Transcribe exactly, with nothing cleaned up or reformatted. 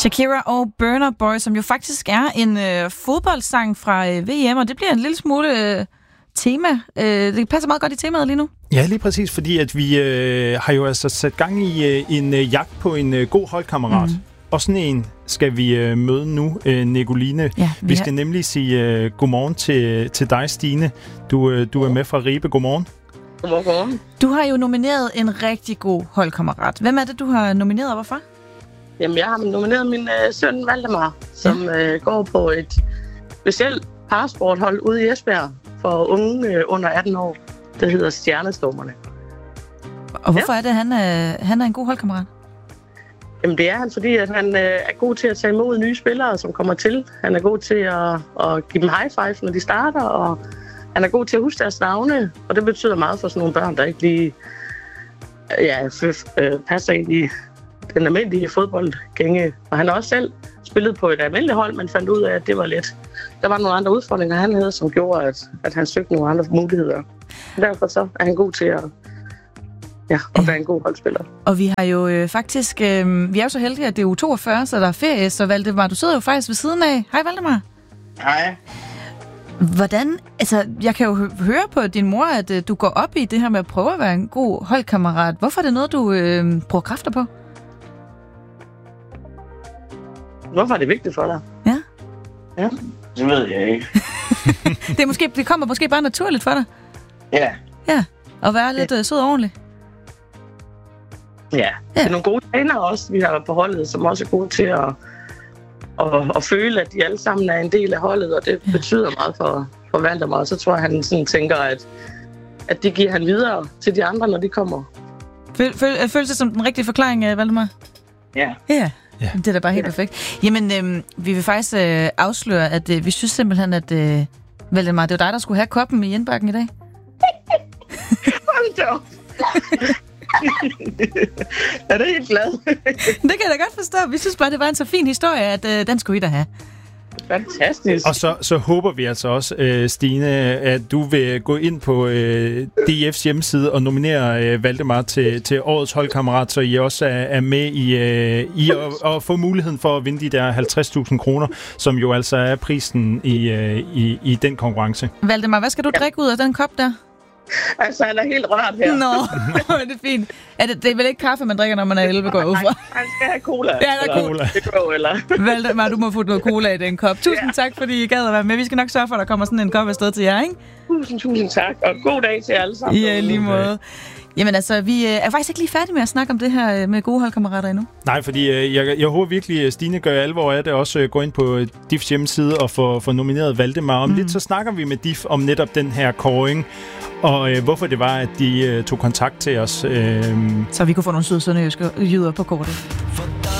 Shakira og Burna Boy, som jo faktisk er en øh, fodboldsang fra øh, V M, og det bliver en lille smule øh, tema. Øh, det passer meget godt i temaet lige nu. Ja, lige præcis, fordi at vi øh, har jo altså sat gang i øh, en øh, jagt på en øh, god holdkammerat. Mm. Og sådan en skal vi øh, møde nu, øh, Nicoline. Ja, vi, vi skal har... nemlig sige øh, godmorgen til, til dig, Stine. Du, øh, du er med fra Ribe. Godmorgen. Godmorgen. Du har jo nomineret en rigtig god holdkammerat. Hvem er det, du har nomineret, og hvorfor? Jamen, jeg har nomineret min øh, søn Valdemar, som ja. øh, går på et specielt parasporthold ude i Esbjerg for unge øh, under atten år. Det hedder Stjernestormerne. Og hvorfor ja. er det, at han er, han er en god holdkammerat? Jamen, det er han, fordi at han øh, er god til at tage imod nye spillere, som kommer til. Han er god til at, at give dem high five, når de starter, og han er god til at huske deres navne, og det betyder meget for sådan nogle børn, der ikke lige ja, f- øh, passer ind i den almindelige fodboldgænge. Og han har også selv spillet på et almindeligt hold, men fandt ud af, at det var let. Der var nogle andre udfordringer, han havde, som gjorde, at, at han søgte nogle andre muligheder. Og derfor så er han god til at, ja, at være en god holdspiller. Og vi har jo øh, faktisk, øh, vi er jo så heldige, at det er uge toogfyrre, så der er ferie. Så Valdemar, du sidder jo faktisk ved siden af. Hej Valdemar. Hej. Hvordan, altså jeg kan jo høre på din mor, at øh, du går op i det her med at prøve at være en god holdkammerat. Hvorfor er det noget, du øh, bruger kræfter på? Hvorfor er det vigtigt for dig? Ja. Ja. Det ved jeg ikke. det, er måske, det kommer måske bare naturligt for dig. Ja. Ja, og være lidt ja. sød og ordentlig. Ja, det er nogle gode trænere også, vi har på holdet, som også er gode til at, at, at føle, at de alle sammen er en del af holdet, og det ja. betyder meget for, for Valdemar. Og så tror jeg, han sådan tænker, at, at det giver han videre til de andre, når de kommer. Føl, føl, føles det som den rigtige forklaring, Valdemar? Ja. Ja. Ja. Det er da bare helt ja. perfekt. Jamen, øh, vi vil faktisk øh, afsløre, at øh, vi synes simpelthen, at øh, Valdemar, det var dig, der skulle have koppen i indbakken i dag. Hold da op. Er det helt glad? Det kan jeg da godt forstå. Vi synes bare, det var en så fin historie, at øh, den skulle I da have. Fantastisk. Og så, så håber vi altså også, øh, Stine, at du vil gå ind på øh, D F's hjemmeside og nominere øh, Valdemar til, til årets holdkammerat, så I også er, er med i, øh, i at, at få muligheden for at vinde de der halvtreds tusind kroner, som jo altså er prisen i, øh, i, i den konkurrence. Valdemar, hvad skal du drikke ud af den kop der? Altså, han er helt rørt her. Nå, det er fint. Er det, det er vel ikke kaffe, man drikker, når man er elleve går ud fra? Han skal have cola. Ja, der er cola. Eller... Valdemar, du må få noget cola i den kop. Tusind ja. tak, fordi I gad at være med. Vi skal nok sørge for, at der kommer sådan en kop afsted til jer, ikke? Tusind, tusind tak. Og god dag til jer alle sammen. Ja, lige måde. Jamen altså, vi er faktisk ikke lige færdige med at snakke om det her med gode holdkammerater endnu. Nej, fordi øh, jeg, jeg håber virkelig, at Stine gør alvor af det. Også øh, gå ind på D I F's hjemmeside og få, få nomineret Valdemar. Om mm. lidt så snakker vi med D I F om netop den her kåring. Og øh, hvorfor det var, at de øh, tog kontakt til os. Øh... Så vi kunne få nogle søde sønderjyske jyder på kortet.